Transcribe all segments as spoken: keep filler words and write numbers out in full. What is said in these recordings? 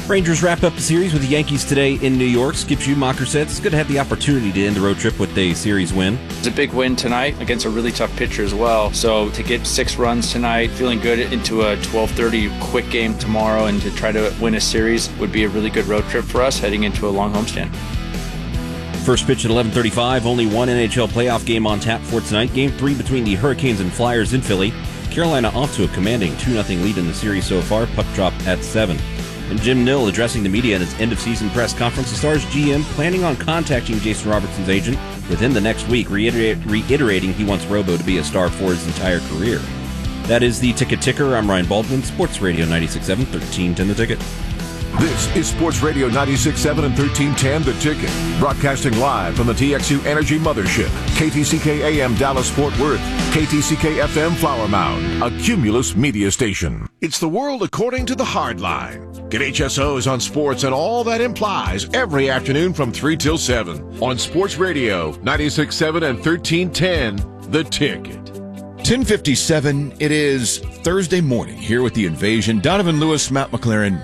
Rangers wrap up the series with the Yankees today in New York. Skip Schumacher said it's good to have the opportunity to end the road trip with a series win. It's a big win tonight against a really tough pitcher as well. So to get six runs tonight, feeling good into a twelve thirty quick game tomorrow, and to try to win a series would be a really good road trip for us heading into a long homestand. First pitch at eleven thirty-five, only one N H L playoff game on tap for tonight. Game three between the Hurricanes and Flyers in Philly. Carolina off to a commanding two nothing lead in the series so far. Puck drop at seven. And Jim Nill addressing the media in his end-of-season press conference. The Stars G M planning on contacting Jason Robertson's agent within the next week, reiterate, reiterating he wants Robo to be a Star for his entire career. That is the Ticket Ticker. I'm Ryan Baldwin, Sports Radio ninety-six point seven, thirteen ten The Ticket. This is Sports Radio ninety-six point seven and thirteen ten The Ticket. Broadcasting live from the T X U Energy Mothership. K T C K A M Dallas Fort Worth. K T C K F M Flower Mound. A Cumulus media station. It's the world according to the hard line. Get H S Os on sports and all that implies every afternoon from three till seven. On Sports Radio ninety-six point seven and thirteen ten The Ticket. ten fifty-seven, it is Thursday morning here with The Invasion. Donovan Lewis, Matt McLaren.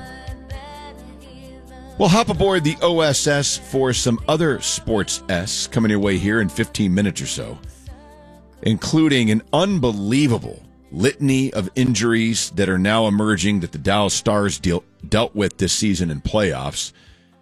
We'll hop aboard the O S S for some other sports S coming your way here in fifteen minutes or so, including an unbelievable litany of injuries that are now emerging that the Dallas Stars deal, dealt with this season in playoffs.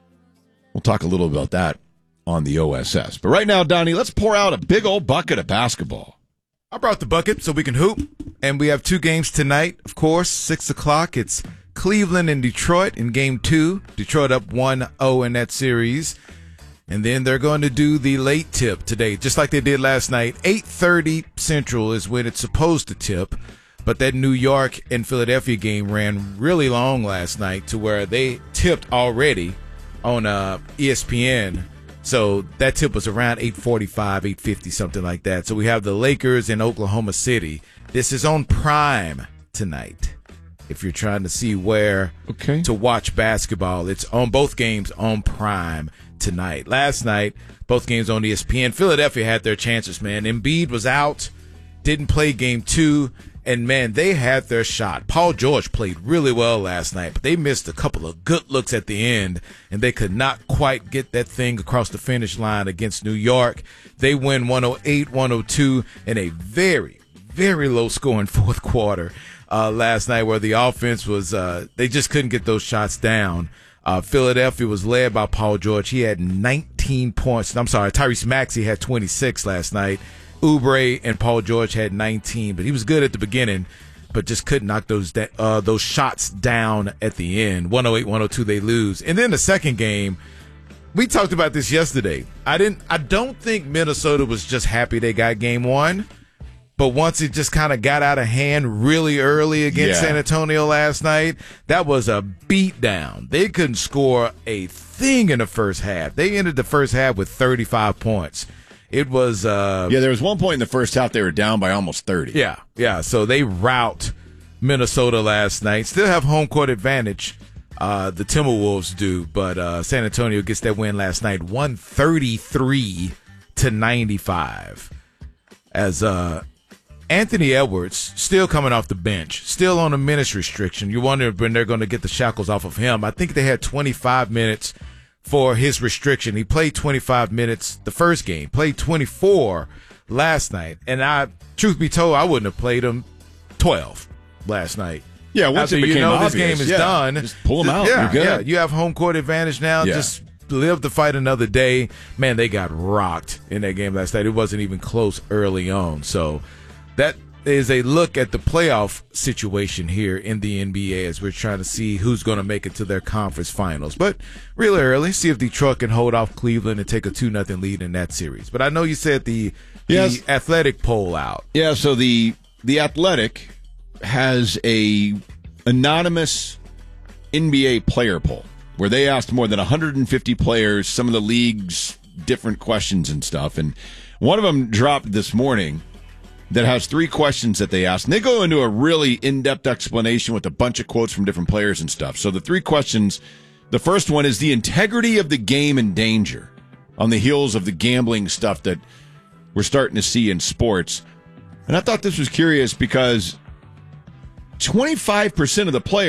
We'll talk a little about that on the O S S. But right now, Donnie, let's pour out a big old bucket of basketball. I brought the bucket so we can hoop, and we have two games tonight, of course. six o'clock, it's Cleveland and Detroit in game two. Detroit up one oh in that series. And then they're going to do the late tip today, just like they did last night. eight thirty Central is when it's supposed to tip. But that New York and Philadelphia game ran really long last night to where they tipped already on uh, E S P N. So that tip was around eight forty-five, eight fifty, something like that. So we have the Lakers in Oklahoma City. This is on Prime tonight. If you're trying to see where okay. to watch basketball, it's on both games on Prime tonight. Last night, both games on E S P N. Philadelphia had their chances, man. Embiid was out, didn't play game two, and, man, they had their shot. Paul George played really well last night, but they missed a couple of good looks at the end, and they could not quite get that thing across the finish line against New York. They win one oh eight one oh two in a very, very low-scoring fourth quarter uh, last night where the offense was uh, – they just couldn't get those shots down. Uh, Philadelphia was led by Paul George. He had nineteen points. I'm sorry, Tyrese Maxey had twenty-six last night. Oubre and Paul George had nineteen, but he was good at the beginning, but just couldn't knock those uh, those shots down at the end. one oh eight one oh two, they lose. And then the second game, we talked about this yesterday. I didn't. I don't think Minnesota was just happy they got game one. But once it just kind of got out of hand really early against yeah. San Antonio last night, that was a beatdown. They couldn't score a thing in the first half. They ended the first half with thirty-five points. It was uh, yeah. There was one point in the first half they were down by almost thirty. Yeah, yeah. So they rout Minnesota last night. Still have home court advantage. Uh, the Timberwolves do, but uh, San Antonio gets that win last night, one thirty-three to ninety-five. As uh. Anthony Edwards, still coming off the bench, still on a minutes restriction. You wonder when they're going to get the shackles off of him. I think they had twenty-five minutes for his restriction. He played twenty-five minutes the first game, played twenty-four last night. And I, truth be told, I wouldn't have played him twelve last night. Yeah, once After it became you know obvious, this game is yeah, done. just pull him out. Yeah, You're good. yeah, you have home court advantage now. Yeah. Just live to fight another day. Man, they got rocked in that game last night. It wasn't even close early on. So that is a look at the playoff situation here in the N B A as we're trying to see who's going to make it to their conference finals. But really early, see if Detroit can hold off Cleveland and take a two nothing lead in that series. But I know you said the, yes. the Athletic poll out. Yeah, so the the Athletic has a anonymous N B A player poll where they asked more than one hundred fifty players some of the league's different questions and stuff. And one of them dropped this morning that has three questions that they asked. And they go into a really in-depth explanation with a bunch of quotes from different players and stuff. So the three questions, the first one is the integrity of the game in danger on the heels of the gambling stuff that we're starting to see in sports. And I thought this was curious because twenty-five percent of the players